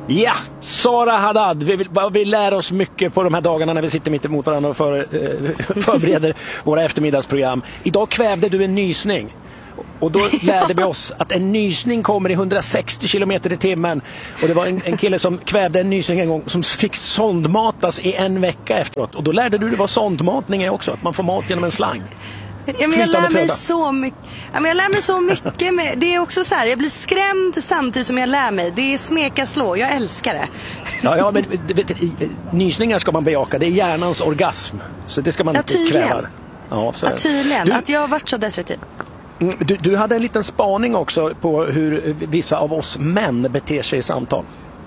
Ja, Sara Haddad. Vi lär oss mycket på de här dagarna när vi sitter mitt emot varandra och förbereder våra eftermiddagsprogram. Idag kvävde du en nysning. Och då lärde vi oss att en nysning kommer i 160 km i timmen. Och det var en kille som kvävde en nysning en gång som fick sondmatas i en vecka efteråt. Och då lärde du vad sondmatning är också, att man får mat genom en slang. Ja, men jag lär mig så mycket. Ja, men jag lär mig så mycket med, det är också så här, jag blir skrämd samtidigt som jag lär mig. Det är smeka slå, jag älskar det. Ja, men nysningar ska man bejaka, det är hjärnans orgasm. Så det ska man inte kväva. Ja, tydligen, att jag har varit så destruktiv. Du hade en liten spaning också på hur vissa av oss män beter sig i samtal.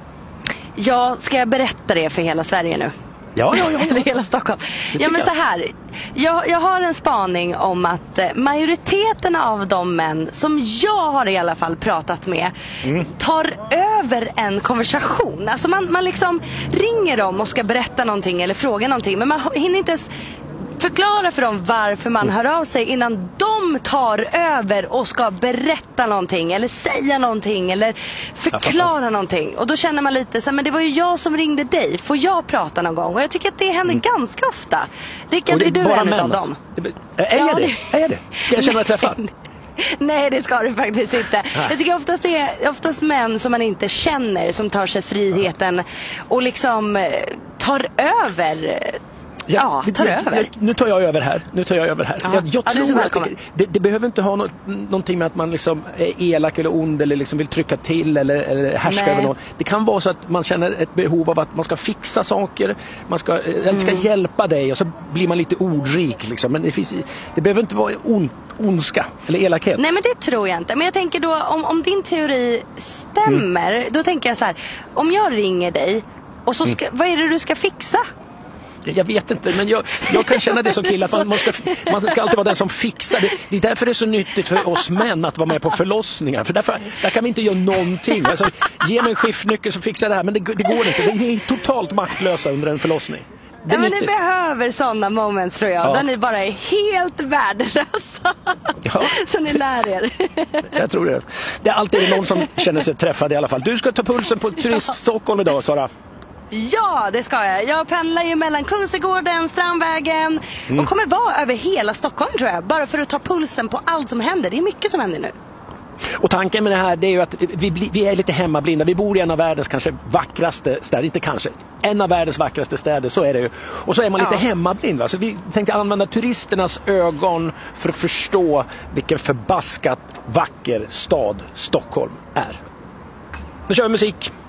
Ja, ska jag berätta det för hela Sverige nu? Ja. Eller hela Stockholm. Ja, men så här. Jag har en spaning om att majoriteten av de män som jag har i alla fall pratat med tar över en konversation. Alltså man liksom ringer dem och ska berätta någonting eller fråga någonting, men man hinner inte ens förklara för dem varför man hör av sig innan de tar över och ska berätta någonting eller säga någonting eller förklara någonting. Och då känner man lite så här, men det var ju jag som ringde dig. Får jag prata någon gång? Och jag tycker att det händer ganska ofta. Rickard, är du en av dem? Är jag det? Ska jag känna mig träffad? Nej, det ska du faktiskt inte. Jag tycker oftast män som man inte känner som tar sig friheten och liksom tar över. Nu tar jag över här. Jag tror att det behöver inte ha någonting med att man liksom är elak eller ond eller liksom vill trycka till eller härska över någon. Det kan vara så att man känner ett behov av att man ska fixa saker, man ska hjälpa dig och så blir man lite ordrik liksom. Men det behöver inte vara ondska eller elakhet. Nej, men det tror jag inte. Men jag tänker då, om din teori stämmer, då tänker jag så här, om jag ringer dig och så vad är det du ska fixa? Jag vet inte, men jag kan känna det som kille att man ska alltid vara den som fixar det. Det är därför det är så nyttigt för oss män att vara med på förlossningar. För där kan vi inte göra någonting. Alltså, ge mig en skiftnyckel så fixar det här. Men det går inte. Vi är totalt maktlösa under en förlossning. Men ni behöver sådana moments, tror jag. Ja. Där ni bara är helt värdelösa. Ja. Så ni lär er. Jag tror det. Det är alltid någon som känner sig träffad i alla fall. Du ska ta pulsen på Turist Stockholm idag, Sara. Ja, det ska jag. Jag pendlar ju mellan Kungsträdgården, Strandvägen och kommer vara över hela Stockholm, tror jag. Bara för att ta pulsen på allt som händer. Det är mycket som händer nu. Och tanken med det här, det är ju att vi är lite hemmablinda. Vi bor i en av världens kanske vackraste städer. Inte kanske. En av världens vackraste städer, så är det ju. Och så är man lite hemmablind. Va? Så vi tänkte använda turisternas ögon för att förstå vilken förbaskat vacker stad Stockholm är. Nu kör vi musik.